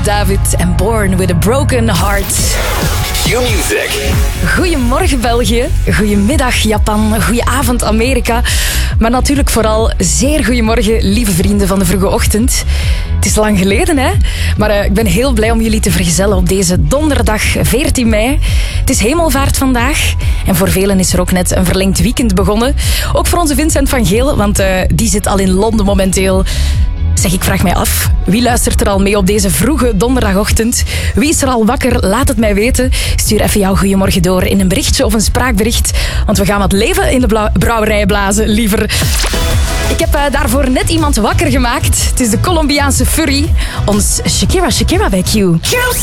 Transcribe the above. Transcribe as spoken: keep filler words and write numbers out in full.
David en Born with a Broken Heart. Q-Music. Goedemorgen België, goedemiddag Japan, goedenavond Amerika. Maar natuurlijk vooral zeer goedemorgen lieve vrienden van de vroege ochtend. Het is lang geleden hè, maar uh, ik ben heel blij om jullie te vergezellen op deze donderdag veertien mei. Het is hemelvaart vandaag en voor velen is er ook net een verlengd weekend begonnen. Ook voor onze Vincent van Geel, want uh, die zit al in Londen momenteel. Zeg, ik vraag mij af, wie luistert er al mee op deze vroege donderdagochtend? Wie is er al wakker? Laat het mij weten. Stuur even jouw goeiemorgen door in een berichtje of een spraakbericht. Want we gaan wat leven in de blauw- brouwerij blazen, liever. Ik heb uh, daarvoor net iemand wakker gemaakt. Het is de Colombiaanse Furry. Ons Shakira Shakira bij Q.